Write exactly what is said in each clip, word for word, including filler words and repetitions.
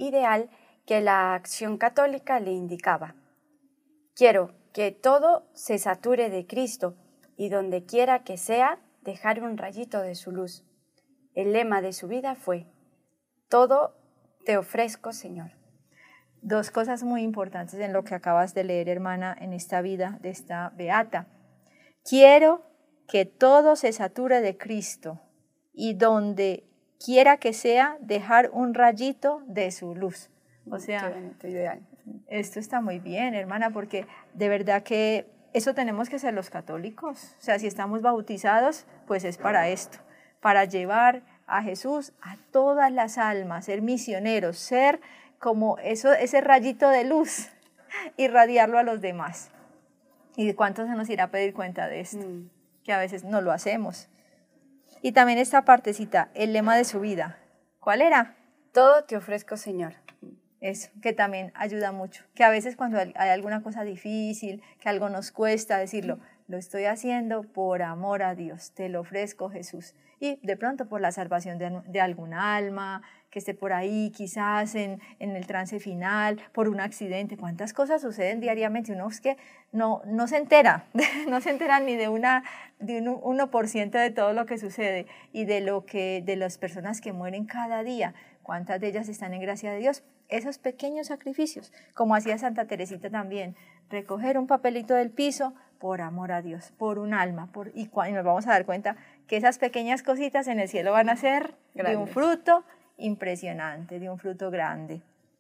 ideal que la acción católica le indicaba. Quiero que todo se sature de Cristo y donde quiera que sea, dejar un rayito de su luz. El lema de su vida fue: todo te ofrezco, Señor. Dos cosas muy importantes en lo que acabas de leer, hermana, en esta vida de esta beata. Quiero que todo se sature de Cristo y donde quiera que sea, dejar un rayito de su luz. O sea, qué bonito, ideal. Esto está muy bien, hermana, porque de verdad que eso tenemos que ser los católicos. O sea, si estamos bautizados, pues es para esto, para llevar a Jesús a todas las almas, ser misioneros, ser como eso, ese rayito de luz, irradiarlo a los demás. ¿Y de cuánto se nos irá a pedir cuenta de esto? Mm. Que a veces no lo hacemos. Y también esta partecita, el lema de su vida. ¿Cuál era? Todo te ofrezco, Señor. Eso, que también ayuda mucho. Que a veces cuando hay alguna cosa difícil, que algo nos cuesta decirlo, lo estoy haciendo por amor a Dios, te lo ofrezco, Jesús. Y de pronto por la salvación de, de alguna alma que esté por ahí, quizás en, en el trance final, por un accidente. ¿Cuántas cosas suceden diariamente? Uno es que no, no se entera, no se entera ni de, una, de un uno por ciento de todo lo que sucede y de, lo que, de las personas que mueren cada día. ¿Cuántas de ellas están en gracia de Dios? Esos pequeños sacrificios, como hacía Santa Teresita también, recoger un papelito del piso por amor a Dios, por un alma, por, y, y nos vamos a dar cuenta que esas pequeñas cositas en el cielo van a ser Grandes. De un fruto impresionante, de un fruto grande.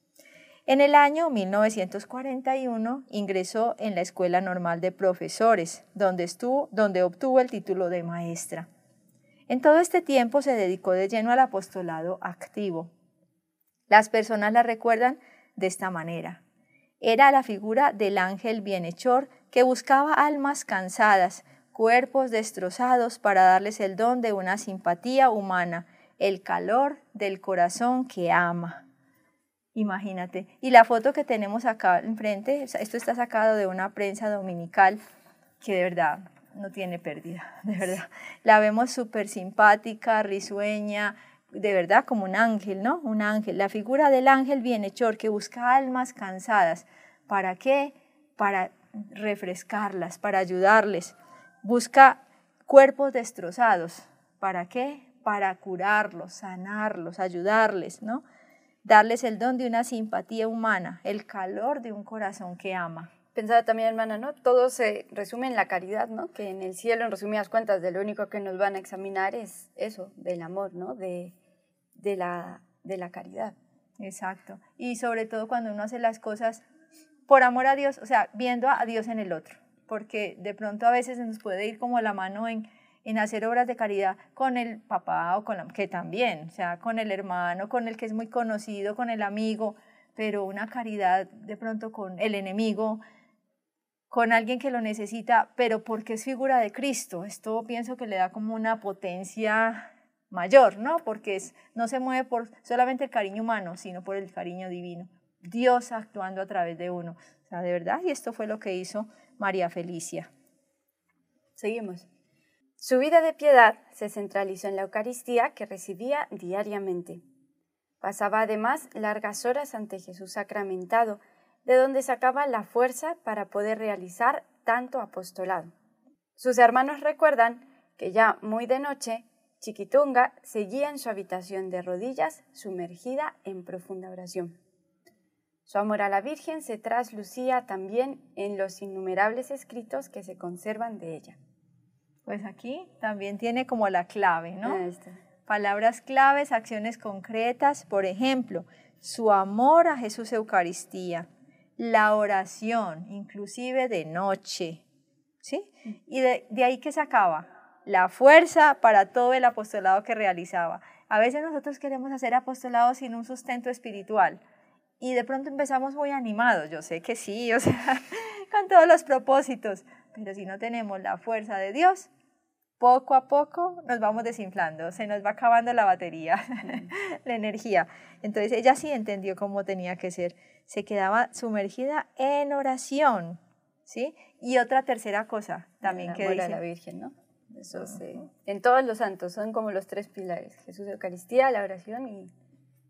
En el año mil novecientos cuarenta y uno ingresó en la Escuela Normal de Profesores, donde, estuvo, donde obtuvo el título de maestra. En todo este tiempo se dedicó de lleno al apostolado activo. Las personas la recuerdan de esta manera. Era la figura del ángel bienhechor que buscaba almas cansadas, cuerpos destrozados para darles el don de una simpatía humana, el calor del corazón que ama. Imagínate. Y la foto que tenemos acá enfrente, esto está sacado de una prensa dominical que de verdad no tiene pérdida, de verdad. La vemos súper simpática, risueña, de verdad como un ángel, ¿no? Un ángel, la figura del ángel bienhechor que busca almas cansadas. ¿Para qué? Para refrescarlas, para ayudarles. Busca cuerpos destrozados. ¿Para qué? Para curarlos, sanarlos, ayudarles, ¿no? Darles el don de una simpatía humana, el calor de un corazón que ama. Pensaba también, hermana, ¿no? Todo se resume en la caridad, ¿no? Que en el cielo, en resumidas cuentas, de lo único que nos van a examinar es eso, del amor, ¿no? De, de, la, de la caridad. Exacto. Y sobre todo cuando uno hace las cosas por amor a Dios, o sea, viendo a Dios en el otro. Porque de pronto a veces nos puede ir como la mano en, en hacer obras de caridad con el papá o con la, que también, o sea, con el hermano, con el que es muy conocido, con el amigo, pero una caridad de pronto con el enemigo, con alguien que lo necesita, pero porque es figura de Cristo. Esto pienso que le da como una potencia mayor, ¿no? Porque es, no se mueve por solamente el cariño humano, sino por el cariño divino. Dios actuando a través de uno. O sea, de verdad, y esto fue lo que hizo María Felicia. Seguimos. Su vida de piedad se centralizó en la Eucaristía que recibía diariamente. Pasaba además largas horas ante Jesús sacramentado, de donde sacaba la fuerza para poder realizar tanto apostolado. Sus hermanos recuerdan que ya muy de noche, Chiquitunga seguía en su habitación de rodillas, sumergida en profunda oración. Su amor a la Virgen se traslucía también en los innumerables escritos que se conservan de ella. Pues aquí también tiene como la clave, ¿no? Ahí está. Palabras claves, acciones concretas, por ejemplo, su amor a Jesús Eucaristía, la oración, inclusive de noche, ¿sí? Y de, de ahí que sacaba la fuerza para todo el apostolado que realizaba. A veces nosotros queremos hacer apostolado sin un sustento espiritual y de pronto empezamos muy animados, yo sé que sí, o sea, con todos los propósitos, pero si no tenemos la fuerza de Dios, poco a poco nos vamos desinflando, se nos va acabando la batería, la energía. Entonces ella sí entendió cómo tenía que ser, se quedaba sumergida en oración, ¿sí? Y otra tercera cosa también que dice. A la Virgen, ¿no? Eso sí. En todos los santos son como los tres pilares, Jesús, Eucaristía, la oración y,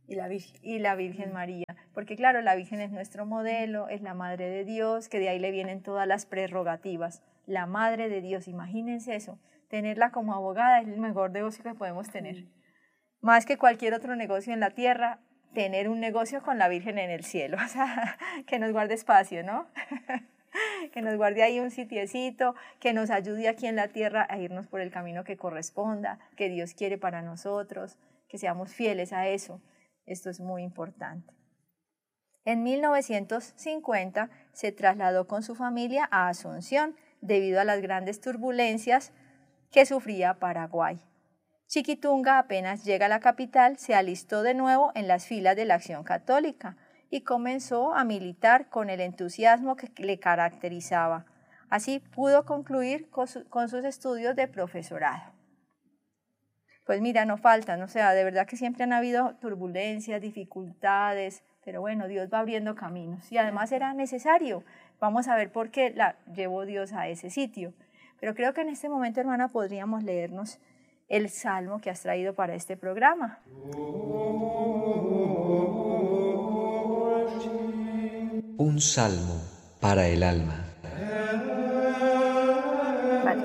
Y la Virgen. Y la Virgen María. Porque claro, la Virgen es nuestro modelo, es la Madre de Dios, que de ahí le vienen todas las prerrogativas. La Madre de Dios, imagínense eso. Tenerla como abogada es el mejor negocio que podemos tener. Más que cualquier otro negocio en la tierra, tener un negocio con la Virgen en el cielo. O sea, que nos guarde espacio, ¿no? Que nos guarde ahí un sitiecito, que nos ayude aquí en la tierra a irnos por el camino que corresponda, que Dios quiere para nosotros, que seamos fieles a eso. Esto es muy importante. En mil novecientos cincuenta se trasladó con su familia a Asunción debido a las grandes turbulencias que sufría Paraguay. Chiquitunga, apenas llega a la capital, se alistó de nuevo en las filas de la Acción Católica y comenzó a militar con el entusiasmo que le caracterizaba. Así pudo concluir con, su, con sus estudios de profesorado. Pues mira, no faltan, o sea, de verdad que siempre han habido turbulencias, dificultades, pero bueno, Dios va abriendo caminos y además era necesario. Vamos a ver por qué la llevó Dios a ese sitio. Pero creo que en este momento, hermana, podríamos leernos el salmo que has traído para este programa. Un salmo para el alma. Vale.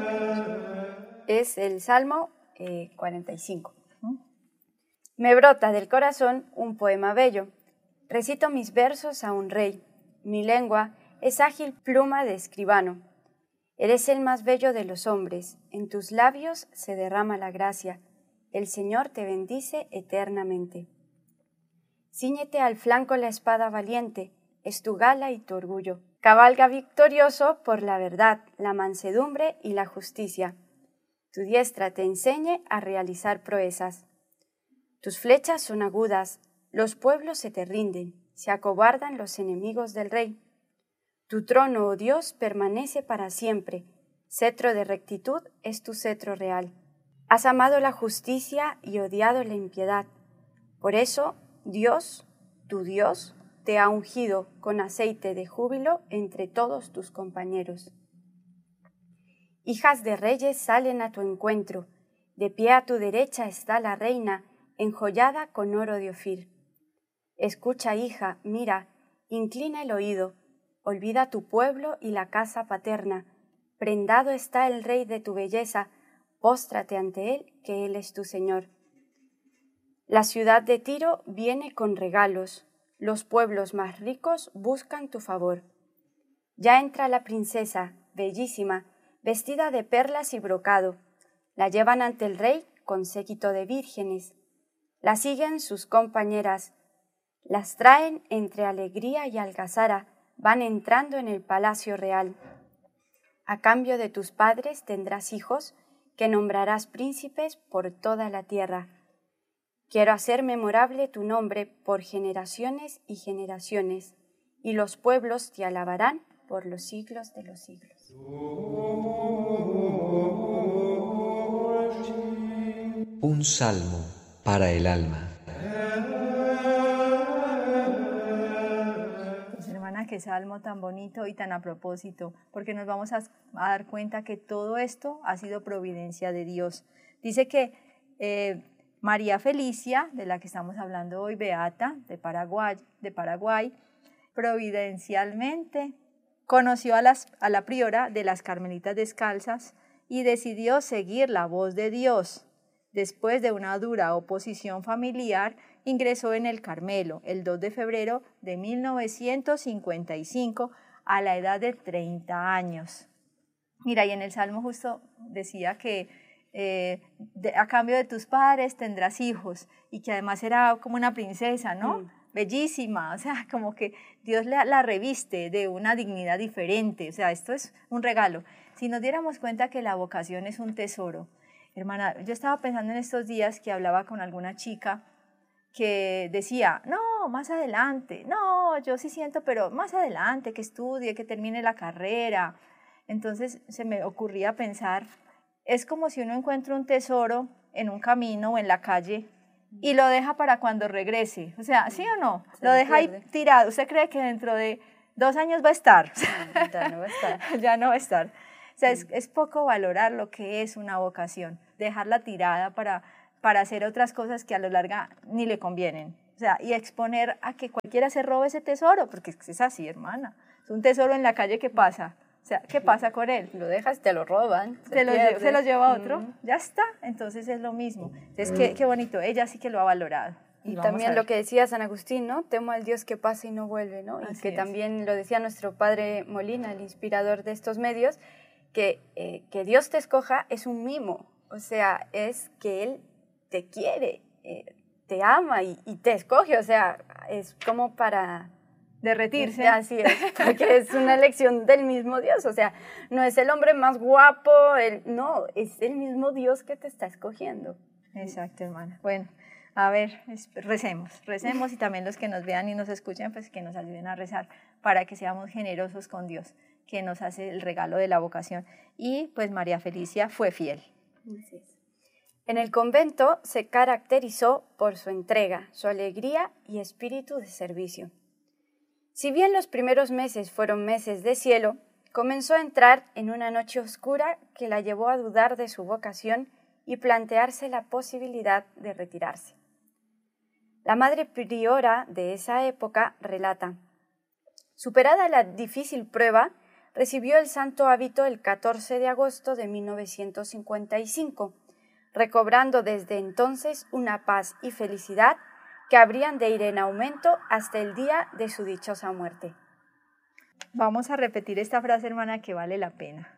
Es el Salmo eh, cuarenta y cinco. Me brota del corazón un poema bello. Recito mis versos a un rey. Mi lengua es ágil pluma de escribano. Eres el más bello de los hombres. En tus labios se derrama la gracia. El Señor te bendice eternamente. Cíñete al flanco la espada valiente. Es tu gala y tu orgullo. Cabalga victorioso por la verdad, la mansedumbre y la justicia. Tu diestra te enseñe a realizar proezas. Tus flechas son agudas, los pueblos se te rinden, se acobardan los enemigos del rey. Tu trono, oh Dios, permanece para siempre, cetro de rectitud es tu cetro real. Has amado la justicia y odiado la impiedad. Por eso, Dios, tu Dios, te ha ungido con aceite de júbilo entre todos tus compañeros. Hijas de reyes salen a tu encuentro, de pie a tu derecha está la reina, enjollada con oro de Ofir. Escucha, hija, mira, inclina el oído, olvida tu pueblo y la casa paterna, prendado está el rey de tu belleza, póstrate ante él, que él es tu Señor. La ciudad de Tiro viene con regalos, los pueblos más ricos buscan tu favor. Ya entra la princesa, bellísima, vestida de perlas y brocado. La llevan ante el rey con séquito de vírgenes. La siguen sus compañeras. Las traen entre alegría y algazara, van entrando en el palacio real. A cambio de tus padres tendrás hijos, que nombrarás príncipes por toda la tierra. Quiero hacer memorable tu nombre por generaciones y generaciones, y los pueblos te alabarán por los siglos de los siglos. Un salmo para el alma. Pues hermana, qué salmo tan bonito y tan a propósito, porque nos vamos a, a dar cuenta que todo esto ha sido providencia de Dios. Dice que eh, María Felicia, de la que estamos hablando hoy, beata, de Paraguay, de Paraguay, providencialmente conoció a, las, a la priora de las Carmelitas Descalzas y decidió seguir la voz de Dios. Después de una dura oposición familiar, ingresó en el Carmelo el dos de febrero de mil novecientos cincuenta y cinco a la edad de treinta años. Mira, y en el Salmo justo decía que eh, de, a cambio de tus padres tendrás hijos, y que además era como una princesa, ¿no? Mm. Bellísima, o sea, como que Dios la, la reviste de una dignidad diferente, o sea, esto es un regalo. Si nos diéramos cuenta que la vocación es un tesoro. Hermana, yo estaba pensando en estos días que hablaba con alguna chica que decía, no, más adelante, no, yo sí siento, pero más adelante, que estudie, que termine la carrera. Entonces se me ocurría pensar, es como si uno encuentra un tesoro en un camino o en la calle y lo deja para cuando regrese. O sea, ¿sí o no? Se lo deja pierde. Ahí tirado. ¿Usted cree que dentro de dos años va a estar? No, ya no va a estar. Ya no va a estar. O sea, es, es poco valorar lo que es una vocación, dejarla tirada para para hacer otras cosas que a lo largo ni le convienen. O sea, y exponer a que cualquiera se robe ese tesoro, porque es así, hermana. Es un tesoro en la calle que pasa. O sea, ¿qué pasa con él? Lo dejas, te lo roban. Se, se, lo, se lo lleva a otro, mm. ya está. Entonces es lo mismo. Entonces, qué, qué bonito. Ella sí que lo ha valorado. Y, y también lo que decía San Agustín, ¿no? Temo al Dios que pasa y no vuelve, ¿no? Así y que es. También lo decía nuestro padre Molina, el inspirador de estos medios, que, eh, que Dios te escoja es un mimo. O sea, es que Él te quiere, eh, te ama y, y te escoge. O sea, es como para... derretirse. Así es, porque es una elección del mismo Dios, o sea, no es el hombre más guapo, el, no, es el mismo Dios que te está escogiendo. Exacto, hermana. Bueno, a ver, recemos, recemos y también los que nos vean y nos escuchen, pues que nos ayuden a rezar para que seamos generosos con Dios, que nos hace el regalo de la vocación. Y pues María Felicia fue fiel. Así es. En el convento se caracterizó por su entrega, su alegría y espíritu de servicio. Si bien los primeros meses fueron meses de cielo, comenzó a entrar en una noche oscura que la llevó a dudar de su vocación y plantearse la posibilidad de retirarse. La madre priora de esa época relata: superada la difícil prueba, recibió el santo hábito el catorce de agosto de mil novecientos cincuenta y cinco, recobrando desde entonces una paz y felicidad que habrían de ir en aumento hasta el día de su dichosa muerte. Vamos a repetir esta frase, hermana, que vale la pena.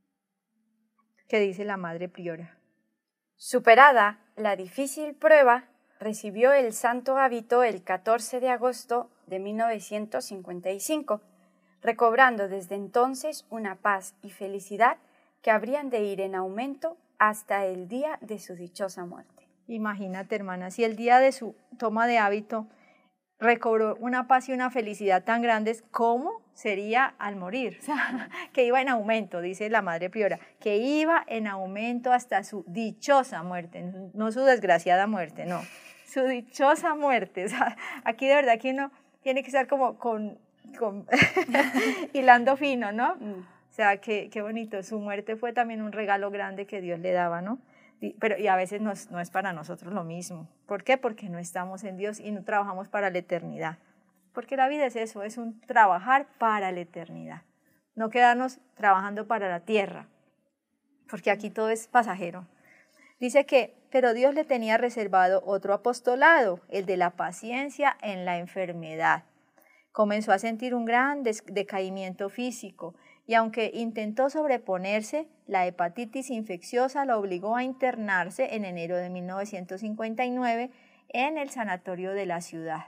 ¿Qué dice la madre priora? Superada la difícil prueba, recibió el santo hábito el catorce de agosto de mil novecientos cincuenta y cinco, recobrando desde entonces una paz y felicidad que habrían de ir en aumento hasta el día de su dichosa muerte. Imagínate, hermana, si el día de su toma de hábito recobró una paz y una felicidad tan grandes, ¿cómo sería al morir? O sea, que iba en aumento, dice la madre priora, que iba en aumento hasta su dichosa muerte, no su desgraciada muerte, no, su dichosa muerte. O sea, aquí de verdad aquí uno tiene que estar como con, con hilando fino, ¿no? Mm. O sea, qué, qué bonito, su muerte fue también un regalo grande que Dios le daba, ¿no? Pero y a veces no es, no es para nosotros lo mismo. ¿Por qué? Porque no estamos en Dios y no trabajamos para la eternidad. Porque la vida es eso, es un trabajar para la eternidad. No quedarnos trabajando para la tierra, porque aquí todo es pasajero. Dice que, pero Dios le tenía reservado otro apostolado, el de la paciencia en la enfermedad. Comenzó a sentir un gran decaimiento físico y aunque intentó sobreponerse, la hepatitis infecciosa lo obligó a internarse en enero de mil novecientos cincuenta y nueve en el sanatorio de la ciudad.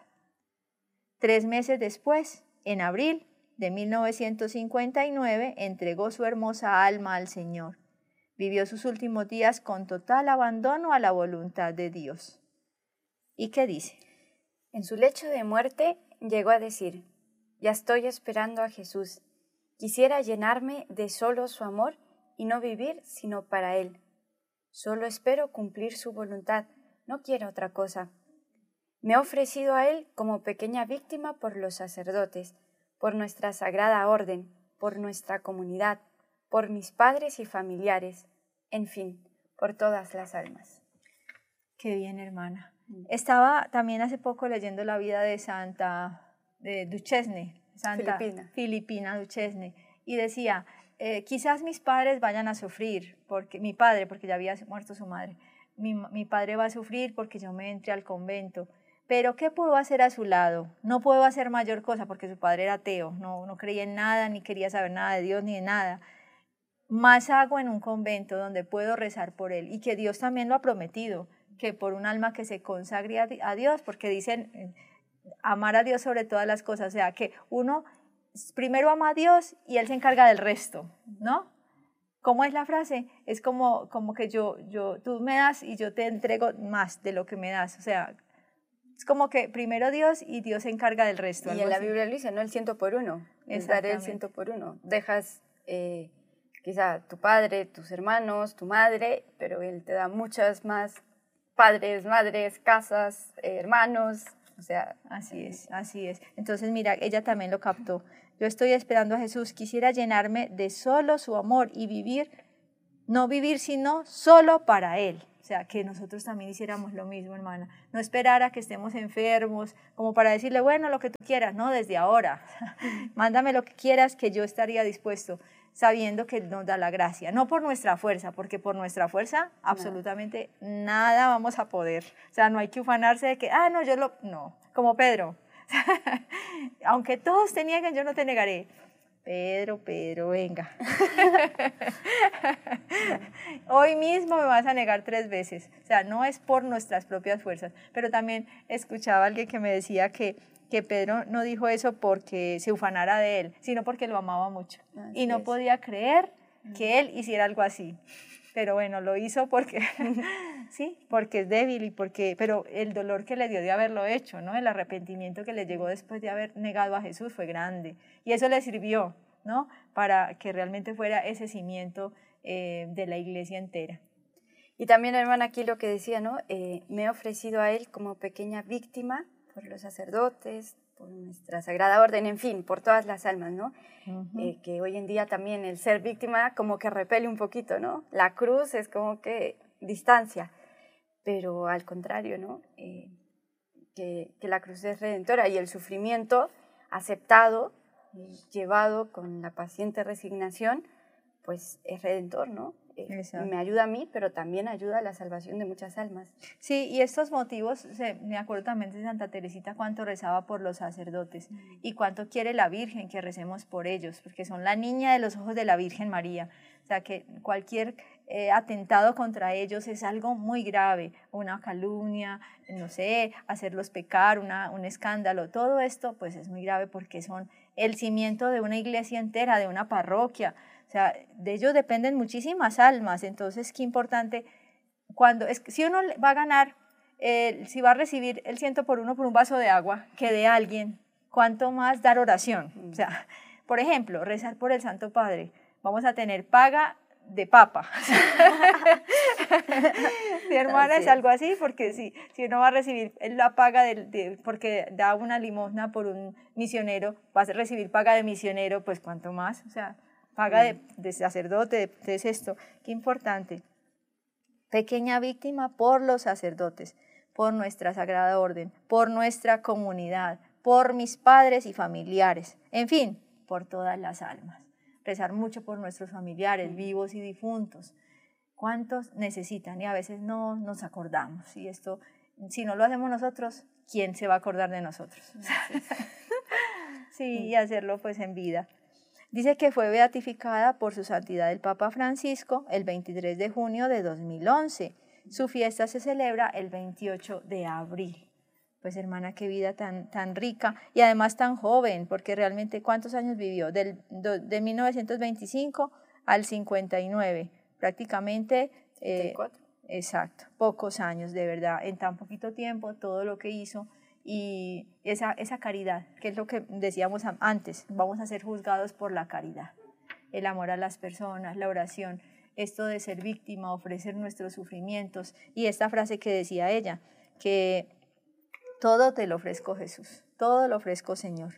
Tres meses después, en abril de mil novecientos cincuenta y nueve, entregó su hermosa alma al Señor. Vivió sus últimos días con total abandono a la voluntad de Dios. ¿Y qué dice? En su lecho de muerte llegó a decir: ya estoy esperando a Jesús. Quisiera llenarme de solo su amor y no vivir sino para Él. Solo espero cumplir su voluntad, no quiero otra cosa. Me he ofrecido a Él como pequeña víctima por los sacerdotes, por nuestra sagrada orden, por nuestra comunidad, por mis padres y familiares, en fin, por todas las almas. Qué bien, hermana. Estaba también hace poco leyendo la vida de Santa de Duchesne, Santa Filipina, Filipina Duchesne, y decía, eh, quizás mis padres vayan a sufrir, porque mi padre, porque ya había muerto su madre, mi, mi padre va a sufrir porque yo me entré al convento, pero ¿qué puedo hacer a su lado? No puedo hacer mayor cosa porque su padre era ateo, no, no creía en nada, ni quería saber nada de Dios ni de nada. Más hago en un convento donde puedo rezar por él y que Dios también lo ha prometido, que por un alma que se consagre a Dios, porque dicen amar a Dios sobre todas las cosas, o sea, que uno primero ama a Dios y Él se encarga del resto, ¿no? ¿Cómo es la frase? Es como, como que yo, yo, tú me das y yo te entrego más de lo que me das, o sea, es como que primero Dios y Dios se encarga del resto. Y en la Biblia lo dice, no el ciento por uno, es dar el ciento por uno. Dejas eh, quizá tu padre, tus hermanos, tu madre, pero Él te da muchas más padres, madres, casas, eh, hermanos, o sea. Así es, así es. Entonces mira, ella también lo captó. Yo estoy esperando a Jesús, quisiera llenarme de solo su amor y vivir, no vivir sino solo para Él. O sea, que nosotros también hiciéramos lo mismo, hermana. No esperar a que estemos enfermos, como para decirle, bueno, lo que tú quieras, no, desde ahora. Mándame lo que quieras, que yo estaría dispuesto, sabiendo que nos da la gracia. No por nuestra fuerza, porque por nuestra fuerza absolutamente nada vamos a poder. O sea, no hay que ufanarse de que, ah, no, yo lo... No, como Pedro. Aunque todos te nieguen, yo no te negaré. Pedro, Pedro, venga. Hoy mismo me vas a negar tres veces. O sea, no es por nuestras propias fuerzas. Pero también escuchaba a alguien que me decía que, que Pedro no dijo eso porque se ufanara de él, sino porque lo amaba mucho. Así y no es. Podía creer que él hiciera algo así. Pero bueno, lo hizo porque, sí, porque es débil y porque, pero el dolor que le dio de haberlo hecho, ¿no? El arrepentimiento que le llegó después de haber negado a Jesús fue grande. Y eso le sirvió, ¿no? Para que realmente fuera ese cimiento eh, de la iglesia entera. Y también, hermana, aquí lo que decía, ¿no? Eh, me he ofrecido a él como pequeña víctima por los sacerdotes, por nuestra Sagrada Orden, en fin, por todas las almas, ¿no? Uh-huh. eh, que hoy en día también el ser víctima como que repele un poquito, ¿no? La cruz es como que distancia, pero al contrario, ¿no? Eh, que, que la cruz es redentora y el sufrimiento aceptado, eh, llevado con la paciente resignación, pues es redentor, ¿no? Eh, me ayuda a mí, pero también ayuda a la salvación de muchas almas. Sí, y estos motivos, se, me acuerdo también de Santa Teresita cuánto rezaba por los sacerdotes mm. y cuánto quiere la Virgen que recemos por ellos, porque son la niña de los ojos de la Virgen María. O sea, que cualquier eh, atentado contra ellos es algo muy grave, una calumnia, no sé, hacerlos pecar, una, un escándalo, todo esto pues es muy grave porque son el cimiento de una iglesia entera, de una parroquia. O sea, de ellos dependen muchísimas almas, entonces qué importante, cuando es, si uno va a ganar, eh, si va a recibir el ciento por uno por un vaso de agua que de alguien, cuánto más dar oración. O sea, por ejemplo, rezar por el Santo Padre, vamos a tener paga de papa. Mi hermana así es algo así, porque si, si uno va a recibir la paga de, de, porque da una limosna por un misionero, va a recibir paga de misionero, pues cuánto más, o sea, paga de, de sacerdote, de, de esto, qué importante. Pequeña víctima por los sacerdotes, por nuestra Sagrada Orden, por nuestra comunidad, por mis padres y familiares, en fin, por todas las almas. Rezar mucho por nuestros familiares, vivos y difuntos. ¿Cuántos necesitan? Y a veces no nos acordamos. Y esto, si no lo hacemos nosotros, ¿quién se va a acordar de nosotros? Sí, y hacerlo pues en vida. Dice que fue beatificada por su santidad el Papa Francisco el veintitrés de junio de dos mil once. Su fiesta se celebra el veintiocho de abril. Pues hermana, qué vida tan, tan rica y además tan joven, porque realmente ¿cuántos años vivió? Del, de mil novecientos veinticinco al cincuenta y nueve, prácticamente. Eh, exacto, pocos años de verdad, en tan poquito tiempo, todo lo que hizo. Y esa, esa caridad, que es lo que decíamos antes, vamos a ser juzgados por la caridad, el amor a las personas, la oración, esto de ser víctima, ofrecer nuestros sufrimientos, y esta frase que decía ella, que todo te lo ofrezco Jesús, todo lo ofrezco Señor,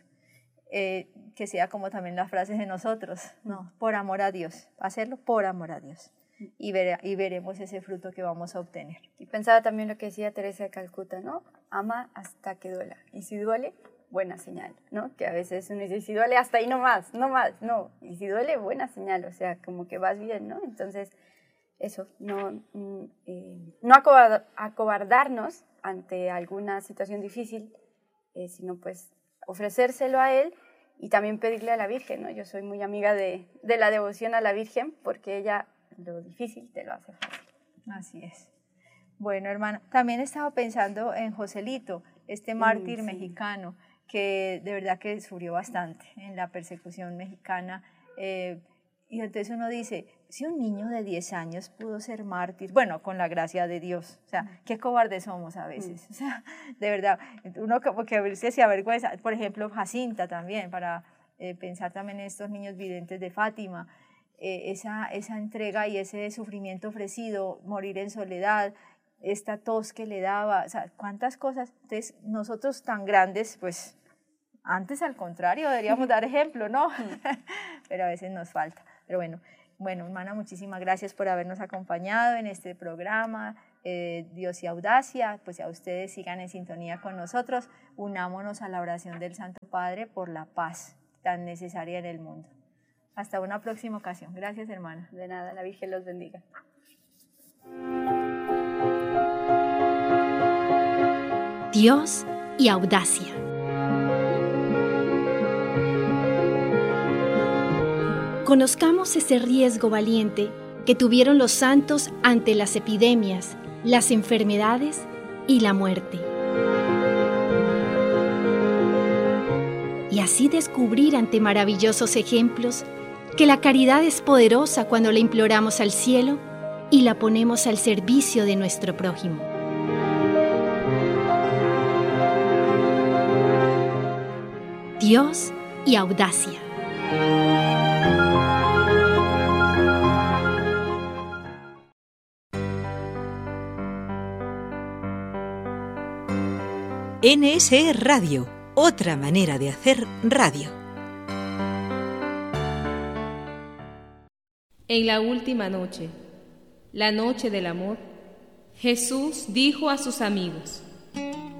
eh, que sea como también las frases de nosotros, no, por amor a Dios, hacerlo por amor a Dios. Y, ver, y veremos ese fruto que vamos a obtener. Y pensaba también lo que decía Teresa de Calcuta, ¿no? Ama hasta que duela. Y si duele, buena señal, ¿no? Que a veces uno dice, si duele, hasta ahí no más, no más, no. Y si duele, buena señal, o sea, como que vas bien, ¿no? Entonces, eso, no, eh, no acobard, acobardarnos ante alguna situación difícil, eh, sino pues ofrecérselo a Él y también pedirle a la Virgen, ¿no? Yo soy muy amiga de, de la devoción a la Virgen porque ella lo difícil te lo hace fácil. Así es. Bueno, hermana, también estaba pensando en Joselito, este mártir mm, sí. mexicano, que de verdad que sufrió bastante en la persecución mexicana. Eh, y entonces uno dice, si un niño de diez años pudo ser mártir, bueno, con la gracia de Dios, o sea, qué cobardes somos a veces. Mm. O sea, de verdad, uno como que a veces se avergüenza. Por ejemplo, Jacinta también, para eh, pensar también en estos niños videntes de Fátima, Eh, esa, esa entrega y ese sufrimiento ofrecido, morir en soledad, esta tos que le daba, o sea, cuántas cosas. Entonces, nosotros tan grandes, pues, antes al contrario, deberíamos dar ejemplo, ¿no? Pero a veces nos falta. Pero bueno, bueno, hermana, muchísimas gracias por habernos acompañado en este programa, eh, Dios y Audacia, pues a ustedes sigan en sintonía con nosotros, unámonos a la oración del Santo Padre por la paz tan necesaria en el mundo. Hasta una próxima ocasión. Gracias, hermana. De nada, la Virgen los bendiga. Dios y Audacia. Conozcamos ese riesgo valiente que tuvieron los santos ante las epidemias, las enfermedades y la muerte. Y así descubrir ante maravillosos ejemplos que la caridad es poderosa cuando la imploramos al cielo y la ponemos al servicio de nuestro prójimo. Dios y Audacia. N S E Radio, otra manera de hacer radio. En la última noche, la noche del amor, Jesús dijo a sus amigos: